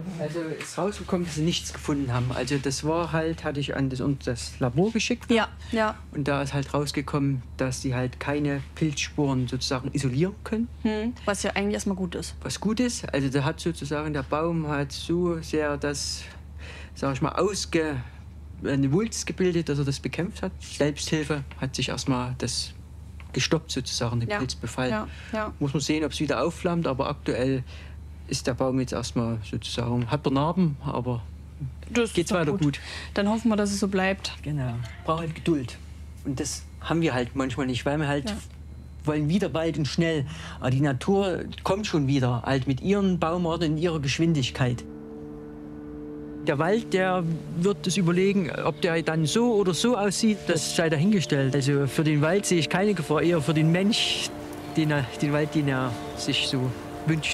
Also ist rausgekommen, dass sie nichts gefunden haben. Also das war halt, hatte ich an das Labor geschickt. Ja, ja. Und da ist halt rausgekommen, dass sie halt keine Pilzspuren sozusagen isolieren können. Was ja eigentlich erstmal gut ist. Was gut ist, also da hat sozusagen der Baum hat so sehr das, sag ich mal, eine Wulst gebildet, dass er das bekämpft hat. Selbsthilfe hat sich erstmal das gestoppt sozusagen, den Pilzbefall. Ja, ja. Muss man sehen, ob es wieder aufflammt, aber aktuell ist der Baum jetzt erstmal sozusagen, hat er Narben, aber geht's weiter gut. Dann hoffen wir, dass es so bleibt. Genau, braucht halt Geduld. Und das haben wir halt manchmal nicht, weil wir halt wollen wieder bald und schnell. Aber die Natur kommt schon wieder, halt mit ihren Baumarten in ihrer Geschwindigkeit. Der Wald, der wird es überlegen, ob der dann so oder so aussieht, das sei dahingestellt. Also für den Wald sehe ich keine Gefahr, eher für den Mensch, den Wald, den er sich so wünscht.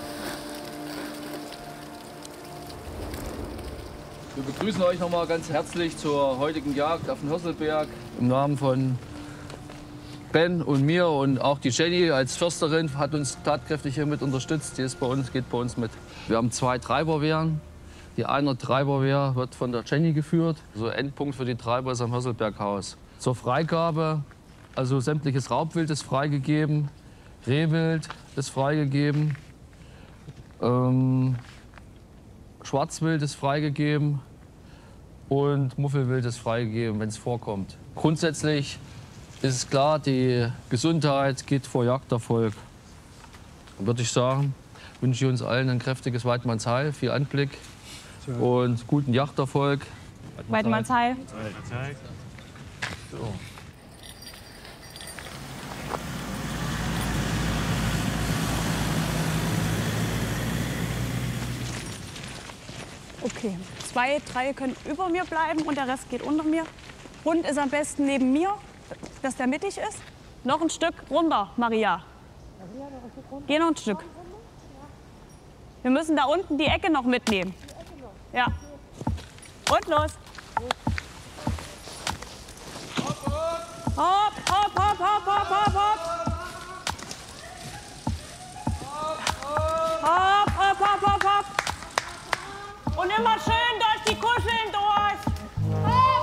Wir begrüßen euch noch mal ganz herzlich zur heutigen Jagd auf den Hösselberg. Im Namen von Ben und mir und auch die Jenny als Försterin hat uns tatkräftig hier mit unterstützt. Die ist geht bei uns mit. Wir haben 2 Treiberwehren. Die eine Treiberwehr wird von der Jenny geführt. So Endpunkt für die Treiber ist am Hösselberghaus. Zur Freigabe, also sämtliches Raubwild ist freigegeben, Rehwild ist freigegeben. Schwarzwild ist freigegeben und Muffelwild ist freigegeben, wenn es vorkommt. Grundsätzlich ist es klar, die Gesundheit geht vor Jagderfolg. Würde ich sagen, wünsche ich uns allen ein kräftiges Weidmannsheil, viel Anblick und guten Jagderfolg. Weidmannsheil. So. Okay, 2, 3 können über mir bleiben und der Rest geht unter mir. Hund ist am besten neben mir, dass der mittig ist. Noch ein Stück runter, Maria. Geh noch ein Stück. Wir müssen da unten die Ecke noch mitnehmen. Ja. Und los. Hopp, hopp, hopp, hopp, hopp, hopp, hopp. Hopp, hopp, hopp, hopp, hopp. Und immer schön